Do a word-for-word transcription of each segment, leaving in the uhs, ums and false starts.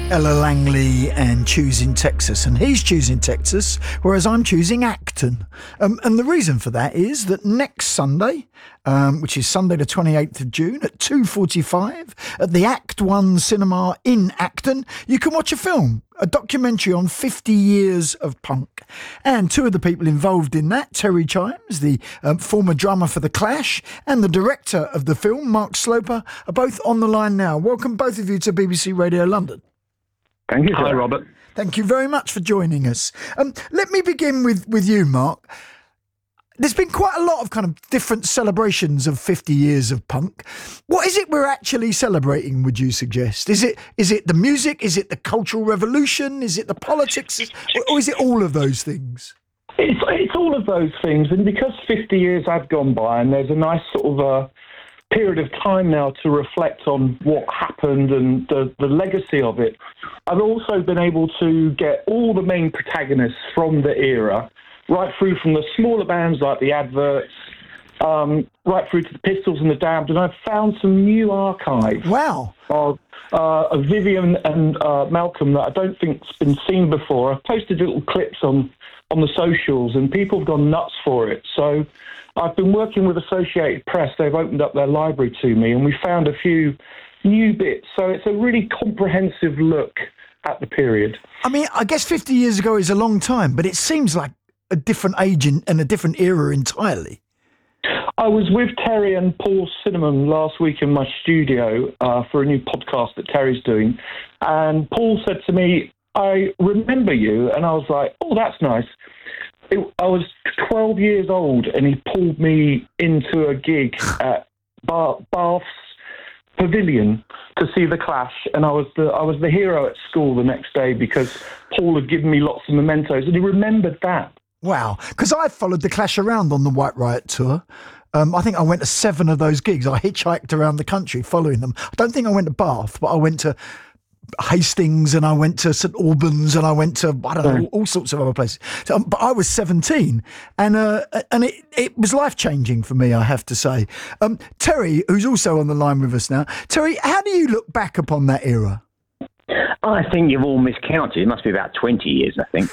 Ella Langley and Choosing Texas, and he's choosing Texas, whereas I'm choosing Acton. Um, and the reason for that is that next Sunday, um, which is Sunday the twenty-eighth of June at two forty-five at the Act One Cinema in Acton, you can watch a film, a documentary on fifty years of punk. And two of the people involved in that, Terry Chimes, the um, former drummer for The Clash, and the director of the film, Mark Sloper, are both on the line now. Welcome both of you to B B C Radio London. Thank you, sir. Hi, Robert. Thank you very much for joining us. Um, let me begin with, with you, Mark. There's been quite a lot of kind of different celebrations of fifty years of punk. What is it we're actually celebrating, would you suggest? Is it is it the music? Is it the cultural revolution? Is it the politics? Or is it all of those things? It's, it's all of those things. And because fifty years have gone by and there's a nice sort of a period of time now to reflect on what happened and the, the legacy of it, I've also been able to get all the main protagonists from the era, right through from the smaller bands like the Adverts, um, right through to the Pistols and the Damned, and I've found some new archives. Wow. Of, uh, of Vivian and uh, Malcolm that I don't think's been seen before. I've posted little clips on, on the socials, and people have gone nuts for it. So I've been working with Associated Press. They've opened up their library to me, and we found a few new bits. So it's a really comprehensive look at the period. I mean, I guess fifty years ago is a long time, but it seems like a different age and a different era entirely. I was with Terry and Paul Cinnamon last week in my studio uh, for a new podcast that Terry's doing. And Paul said to me, I remember you. And I was like, oh, that's nice. It, I was twelve years old and he pulled me into a gig at Bar- Bath's Pavilion to see The Clash, and I was the I was the hero at school the next day because Paul had given me lots of mementos, and he remembered that. Wow, because I followed The Clash around on the White Riot tour. Um, I think I went to seven of those gigs. I hitchhiked around the country following them. I don't think I went to Bath, but I went to Hastings and I went to St Albans and I went to, I don't know, all, all sorts of other places. So, um, but I was seventeen and uh, and it, it was life-changing for me, I have to say. Um, Terry, who's also on the line with us now. Terry, how do you look back upon that era? I think you've all miscounted. It must be about twenty years, I think.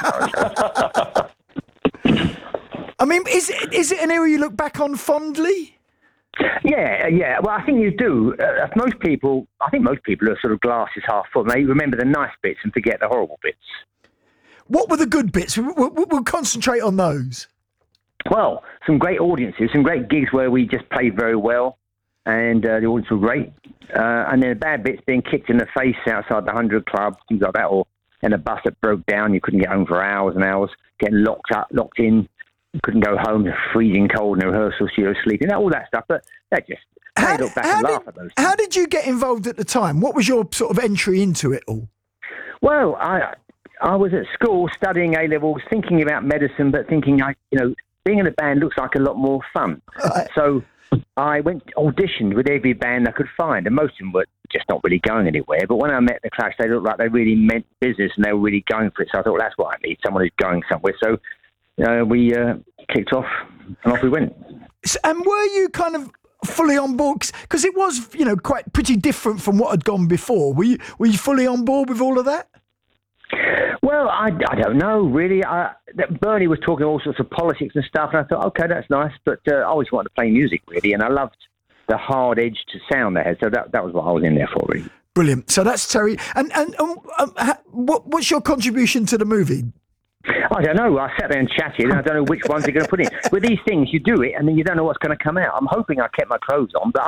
I mean, is it, is it an era you look back on fondly? Yeah, yeah. Well, I think you do. Uh, most people, I think most people are sort of glasses half full. They remember the nice bits and forget the horrible bits. What were the good bits? We'll, we'll, we'll concentrate on those. Well, some great audiences, some great gigs where we just played very well and uh, the audience were great. Uh, and then the bad bits being kicked in the face outside the hundred Club, things like that, or in a bus that broke down, you couldn't get home for hours and hours, getting locked up, locked in. Couldn't go home, freezing cold in the rehearsal studio, sleeping, all that stuff. But that just, how, look back how and did, laugh at those things. How did you get involved at the time? What was your sort of entry into it all? Well, I I was at school studying A-levels, thinking about medicine, but thinking, I, you know, being in a band looks like a lot more fun. Uh, so I went auditioned with every band I could find, and most of them were just not really going anywhere. But when I met The Clash, they looked like they really meant business and they were really going for it. So I thought, well, that's what I need, someone who's going somewhere. So Uh, we uh, kicked off and off we went. And were you kind of fully on board? Because it was, you know, quite pretty different from what had gone before. Were you were you fully on board with all of that? Well, I, I don't know, really. I, Bernie was talking all sorts of politics and stuff, and I thought, okay, that's nice. But uh, I always wanted to play music, really, and I loved the hard-edged sound they had. So that, that was what I was in there for, really. Brilliant. So that's Terry. And, and um, um, what, what's your contribution to the movie? I don't know. I sat there and chatted, and I don't know which ones you're going to put in. With these things, you do it, and then you don't know what's going to come out. I'm hoping I kept my clothes on, but